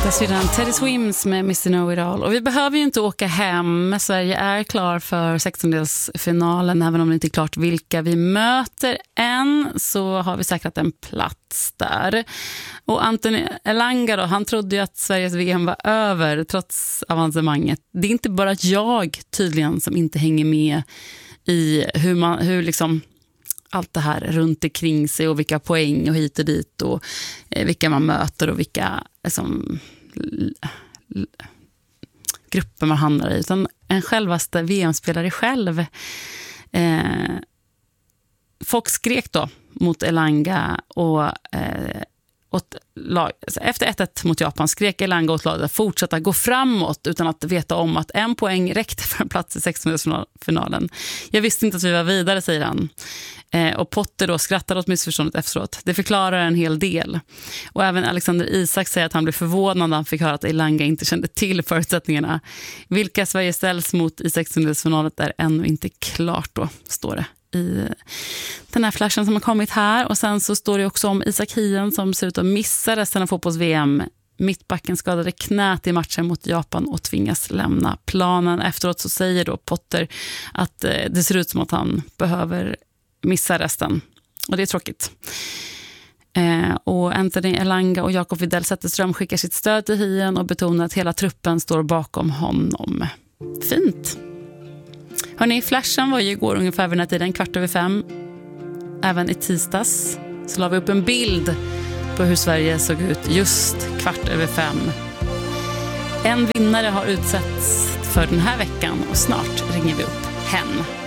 Sedan Teddy Swims med Mr. Know It All. Och vi behöver ju inte åka hem. Sverige är klar för 16-delsfinalen. Även om det inte är klart vilka vi möter än, så har vi säkrat en plats där. Och Anthony Elanga då, han trodde ju att Sveriges VM var över trots avancemanget. Det är inte bara jag tydligen som inte hänger med i hur liksom allt det här runt omkring sig och vilka poäng och hit och dit och vilka man möter och vilka liksom, grupper man handlar i, utan en självaste VM-spelare själv. Folk skrek då mot Elanga och åt lag, efter 1-1 mot Japan skrek Elanga åt laget att fortsätta gå framåt utan att veta om att en poäng räckte för en plats i 16-finalen. Jag visste inte att vi var vidare, säger han. Och Potter då skrattar åt missförståndet efteråt. Det förklarar en hel del. Och även Alexander Isak säger att han blev förvånad när han fick höra att Elanga inte kände till förutsättningarna. Vilka Sverige ställs mot i 16-finalen är ännu inte klart då, står det i den här flashen som har kommit här. Och sen så står det också om Isak Hien som ser ut att missa resten av fotbolls-VM. Mittbacken skadade knät i matchen mot Japan och tvingas lämna planen. Efteråt så säger då Potter att det ser ut som att han behöver missa resten. Och det är tråkigt. Och Anthony Elanga och Jakob Widell Zetterström skickar sitt stöd till Hien och betonar att hela truppen står bakom honom. Fint. Hörrni, flashen var ju igår ungefär vid den här tiden, 4:15. Även i tisdags så la vi upp en bild på hur Sverige såg ut just 4:15. En vinnare har utsetts för den här veckan och snart ringer vi upp hen.